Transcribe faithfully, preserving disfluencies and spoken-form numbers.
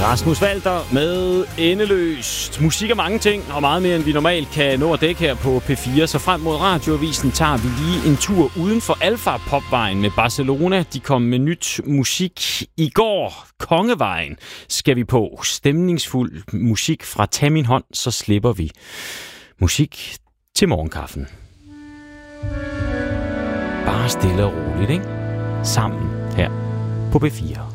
Rasmus Walter med Endeløst. Musik er mange ting, og meget mere end vi normalt kan nå at dække her på P fire. Så frem mod Radioavisen tager vi lige en tur uden for Alfa Popvejen med Barcelona. De kom med nyt musik i går. Kongevejen skal vi på. Stemningsfuld musik fra Tag min hånd, så slipper vi. Musik til morgenkaffen. Bare stille og roligt, ikke? Sammen her på P fire.